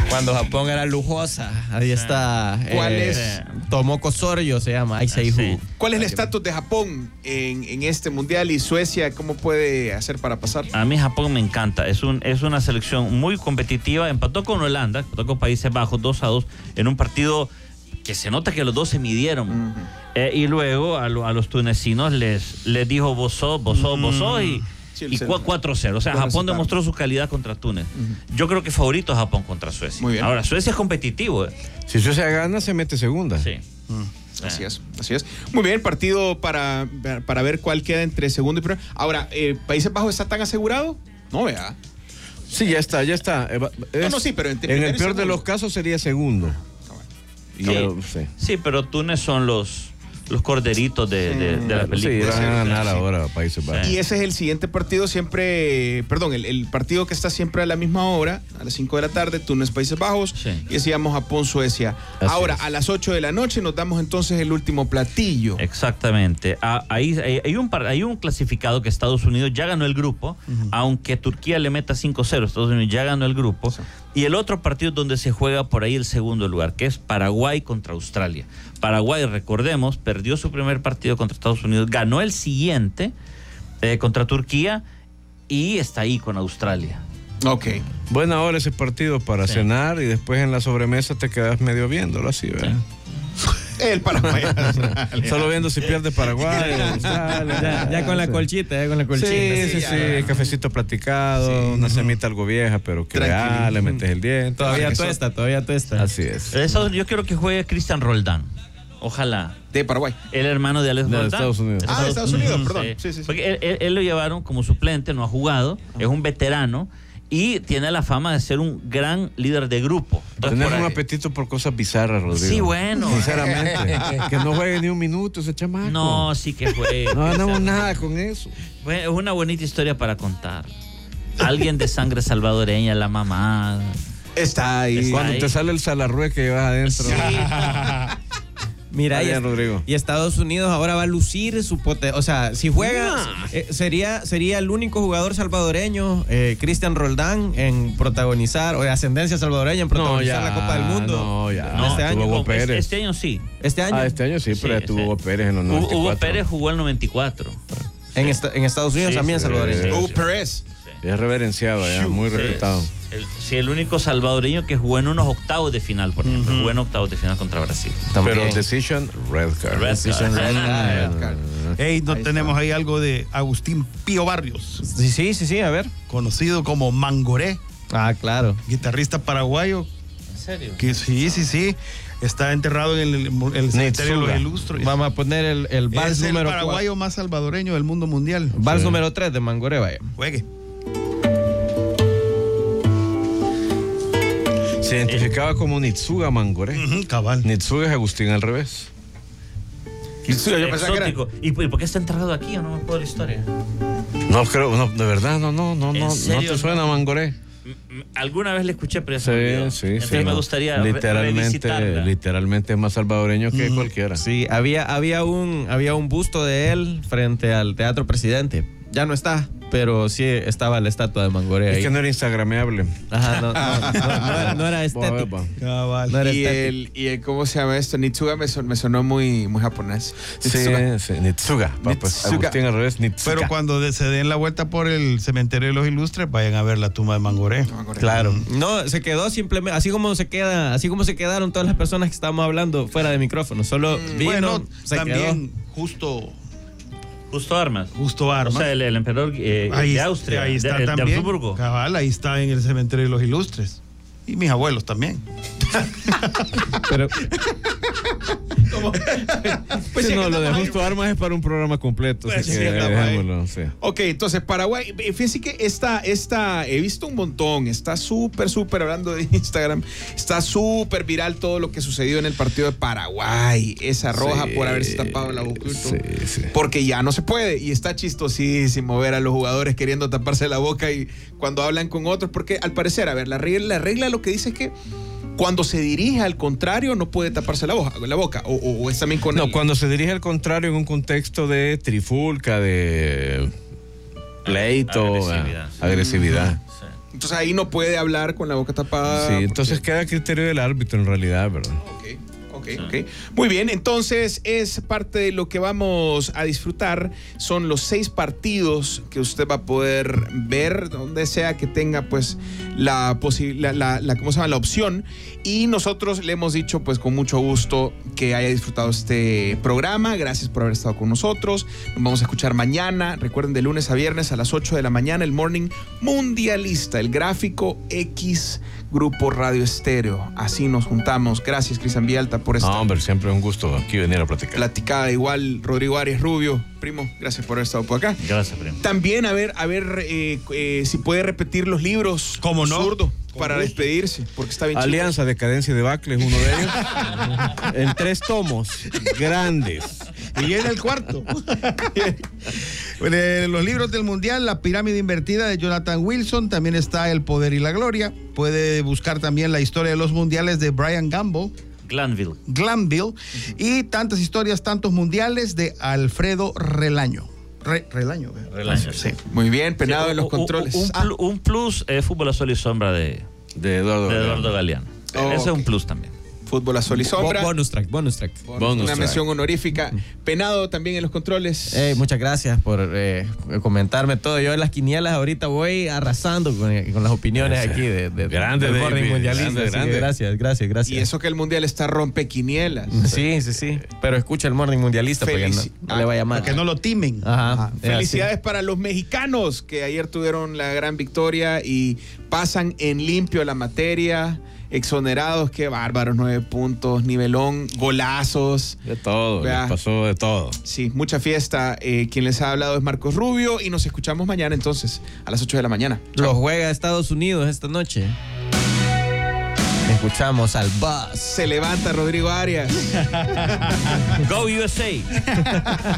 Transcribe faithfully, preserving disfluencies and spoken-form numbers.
Cuando Japón era lujosa. Ahí está. ¿Cuál eh, es? Tomoko Soryo se llama. Aiseihu. Sí. ¿Cuál es el estatus de Japón en, en este mundial y Suecia? ¿Cómo puede hacer para pasar? A mí Japón me encanta. Es, un, es una selección muy competitiva. Empató con Holanda, empató con Países Bajos dos a dos en un partido que se nota que los dos se midieron. Uh-huh. eh, y luego a, lo, a los tunecinos les, les dijo vos sos, vos sos, vos sos y, Sí, y cuatro cero. O sea, Bueno, Japón resultado. demostró su calidad contra Túnez. Uh-huh. Yo creo que favorito Japón contra Suecia. Muy bien. Ahora, Suecia es competitivo. eh. Si Suecia gana, se mete segunda. Sí. Así es, así es. Muy bien, partido para, para ver cuál queda entre segundo y primero. Ahora, eh, ¿Países Bajos está tan asegurado? No, vea. Sí, ya está, ya está. Es- No, no, sí, pero entre en primero el y peor de segundo. los casos sería segundo. Y Sí. ya, sí. Sí, pero Túnez son los, los corderitos de, de, de la Sí, película. van a ganar Sí. ahora Países Bajos. Y ese es el siguiente partido siempre, perdón, el, el partido que está siempre a la misma hora, a las cinco de la tarde, Túnez, Países Bajos, Sí. y decíamos Japón, Suecia. Así Ahora, es. a las ocho de la noche nos damos entonces el último platillo. Exactamente. Ah, Ahí hay, hay un, par- hay un clasificado que Estados Unidos ya ganó el grupo, aunque Turquía le meta cinco cero, Estados Unidos ya ganó el grupo. Sí. Y el otro partido donde se juega por ahí el segundo lugar, que es Paraguay contra Australia. Paraguay, recordemos, perdió su primer partido contra Estados Unidos, ganó el siguiente eh, contra Turquía y está ahí con Australia. Ok. Buena hora ese partido para Sí. cenar y después en la sobremesa te quedas medio viéndolo así, ¿verdad? El Paraguay. Solo viendo si pierde Paraguay. Australia. Ya, ya con la Sí. colchita, ya con la colchita. Sí, sí, ya, sí, ya. cafecito platicado, Sí. una semita algo vieja, pero que Tranquilo. real, le metes el diente. Todavía Eso- tuesta, todavía tuesta. Así es. Eso, yo quiero que juegue Cristian Roldán. Ojalá. De Paraguay. El hermano de Alex De Roldán. Estados Unidos. Ah, de Estados Unidos, perdón. Sí, sí, sí. Porque él, él- él lo llevaron como suplente, no ha jugado, es un veterano y tiene la fama de ser un gran líder de grupo. Entonces, Tenés por un ahí- apetito por cosas bizarras, Rodrigo. Sí, bueno. Sinceramente. Que no juegue ni un minuto ese chamaco. No, sí que fue. No ganamos nada con eso. Fue- Es una bonita historia para contar. Alguien de sangre salvadoreña, la mamá. Está ahí. Está Cuando ahí. te sale el salarrué que llevas adentro. Mira, Está y, bien, est- Rodrigo. y Estados Unidos ahora va a lucir su potencia. O sea, si juega, eh, sería, sería el único jugador salvadoreño, eh, Cristian Roldán, en protagonizar, o de ascendencia salvadoreña, en protagonizar la Copa del Mundo. No, ya. No, este año, Hugo Con- es- Pérez. Este año sí. Este año, Ah, este año sí, pero ya estuvo sí. Hugo Pérez en los Hugo- noventa y cuatro. Hugo Pérez jugó el noventa y cuatro. en, esta- en Estados Unidos Sí, también sí, salvadoreño. sí. Hugo Pérez. Es reverenciado ya, muy Sí, respetado. el, sí, el único salvadoreño que jugó en unos octavos de final, por ejemplo. Jugó en octavos de final contra Brasil. También. Pero decision, red card. Red Decision card. red Ah, card. Hey, no Ahí tenemos está. ahí algo de Agustín Pío Barrios, Sí, sí, sí, sí, a ver. conocido como Mangoré, Ah, claro. guitarrista paraguayo, ¿En serio? que sí, sí, sí, está enterrado en el, el cementerio de los Nitsuga. Ilustres. Vamos a poner el, el vals Es el número paraguayo más salvadoreño del mundo mundial. cuatro. Vals Sí. número tres de Mangoré, vaya. Juegue. Se identificaba como Nitsuga Mangoré. Ujú, cabal. Nitsuga es Agustín al revés. Sí, yo pensaba que era- Exótico. ¿Y por y por qué está enterrado aquí? ¿O no me acuerdo la historia? No creo, no, de verdad, no, no, no, ¿En no, no serio? te suena Mangoré. M- m- Alguna vez le escuché, pero ya se me Sí, olvidó. sí, Entonces sí. me no. gustaría re- literalmente, revisitarla. literalmente es más salvadoreño que cualquiera. Sí, había, había, un, había un busto de él frente al Teatro Presidente. Ya no está, pero sí estaba la estatua de Mangoré ahí. Es que no era instagrameable. Ajá, no, no, no, no era, no era estético. Boba. Cabal. No era Y estético. el, y el, ¿cómo se llama esto? Nitsuga me, son- me sonó muy, muy japonés. Sí, Nitsuga. sí, Nitsuga. Va, pues, Nitsuga. Agustín al revés, Nitsuga. Pero cuando de- se den la vuelta por el cementerio de los Ilustres, vayan a ver la tumba de Mangoré. No me acuerdo. Claro. No, se quedó simplemente, así como se queda, así como se quedaron todas las personas que estábamos hablando fuera de micrófono. Solo vino, Bueno, se también justo, Justo Armas. justo Armas. O sea, el, el emperador eh, ahí, de Austria, ahí está de, de también. Habsburgo. Cabal, ahí está en el cementerio de los Ilustres. Y mis abuelos también. Pero, Pues Sí, sí, no, que lo de estamos ahí. Justo Armas es para un programa completo. Pues así sí, que estamos ahí. dejémoslo, sí. Ok, entonces Paraguay, eh, fíjense que esta, esta, he visto un montón, está súper, súper, hablando de Instagram, está súper viral todo lo que sucedió en el partido de Paraguay, esa roja Sí, por haberse tapado la boca, sí, sí. porque ya no se puede, y está chistosísimo ver a los jugadores queriendo taparse la boca y cuando hablan con otros, porque al parecer, a ver, la regla, la regla lo que dice es que cuando se dirige al contrario no puede taparse la boca, la boca o, o- o es también con No, el- cuando se dirige al contrario en un contexto de trifulca, de pleito, Agresividad, ah, sí. agresividad. Sí. Entonces ahí no puede hablar con la boca tapada. Sí, entonces porque... queda a criterio del árbitro en realidad, ¿verdad? Ok, ok, ok. Muy bien, entonces es parte de lo que vamos a disfrutar. Son los seis partidos que usted va a poder ver donde sea que tenga pues la, la, la, la, ¿cómo se llama? La opción. Y nosotros le hemos dicho pues con mucho gusto que haya disfrutado este programa. Gracias por haber estado con nosotros. Nos vamos a escuchar mañana. Recuerden, de lunes a viernes a las ocho de la mañana, el Morning Mundialista, el Gráfico X Grupo Radio Estéreo. Así nos juntamos. Gracias, Cristian Villalta, por esta No, hombre, siempre es un gusto aquí venir a platicar. platicada. Igual, Rodrigo Arias Rubio, primo, gracias por haber estado por acá. Gracias, primo. También, a ver, a ver eh, eh, si puede repetir los libros. ¿Cómo no? Zurdo, para despedirse, porque está bien chido. Alianza, Decadencia y Debacle es uno de ellos. En tres tomos grandes. Y viene el cuarto. De los libros del Mundial, La Pirámide Invertida de Jonathan Wilson. También está El Poder y la Gloria. Puede buscar también la historia de los mundiales de Brian Gamble. Glanville. Glanville. Uh-huh. Y tantas historias, tantos mundiales de Alfredo Relaño. Re, Relaño. ¿eh? Relaño, sí. Muy bien, Penado Sí, de los un, controles. Un, un, Ah. un plus es Fútbol a Sol y Sombra de, De Eduardo, de Eduardo Galeano. Oh, Ese ok. es un plus también. Fútbol a sol y sombra. Bo- bonus track, bonus track. Bonus Una track. mención honorífica. Penado también en los controles. Hey, muchas gracias por eh, comentarme todo. Yo en las quinielas ahorita voy arrasando con, con las opiniones Ese. aquí de, de, Grande, del Morning David, Mundialista. grande, Así que grande. gracias, gracias, gracias. Y eso que el mundial está rompe quinielas. Sí, sí, sí. Pero escucha el Morning Mundialista Felici- porque no, no le vaya mal. Que no lo timen. Ajá. Ajá. es Felicidades así. para los mexicanos que ayer tuvieron la gran victoria y pasan en limpio la materia. Exonerados, qué bárbaros, nueve puntos, nivelón, golazos. De todo, Vea. les pasó de todo. Sí, mucha fiesta. Eh, quien les ha hablado es Marcos Rubio y nos escuchamos mañana entonces a las ocho de la mañana. Lo juega Estados Unidos esta noche. Escuchamos al Buzz. Se levanta Rodrigo Arias. Go U S A.